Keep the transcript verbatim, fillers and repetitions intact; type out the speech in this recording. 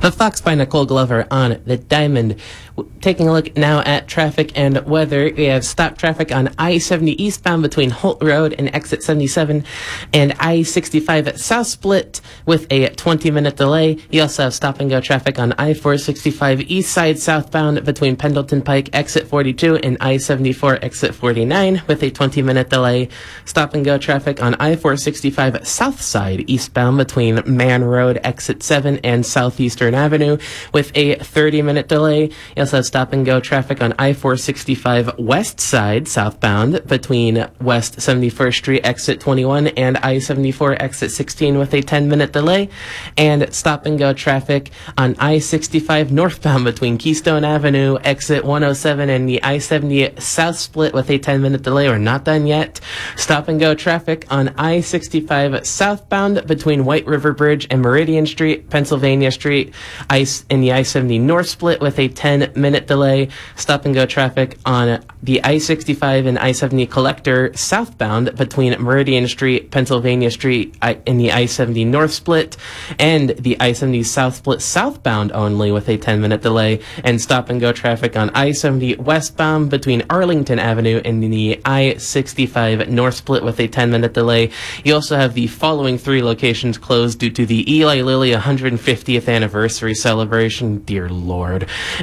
The Fox by Nicole Glover on the Diamond. Taking a look now at traffic and weather. We have stop traffic on I seventy eastbound between Holt Road and exit seventy-seven, and I sixty-five south split with a twenty minute delay. You also have stop and go traffic on I four sixty-five east side southbound between Pendleton Pike exit forty-two and I seventy-four exit forty-nine with a twenty minute delay. Stop and go traffic on I four sixty-five south side eastbound between Man Road exit seven and Southeastern Avenue with a thirty minute delay. You also have stop and go traffic on I four sixty-five west side southbound between West seventy-first Street exit twenty-one and I seventy-four exit sixteen with a ten minute delay. And stop and go traffic on I sixty-five northbound between Keystone Avenue exit one oh seven and the I seventy south split with a ten minute delay. We're not done yet. Stop and go traffic on I sixty-five southbound between White River Bridge and Meridian Street, Pennsylvania Street, ice in the I seventy north split with a ten minute delay. Stop and go traffic on the I sixty-five and I seventy collector southbound between Meridian Street, Pennsylvania Street in the I seventy north split, and the I seventy south split southbound only with a ten minute delay. And stop and go traffic on I seventy westbound between Arlington Avenue and the I sixty-five north split with a ten minute delay. You also have the following three locations closed due to the Eli Lilly one hundred fiftieth anniversary celebration. Dear Lord.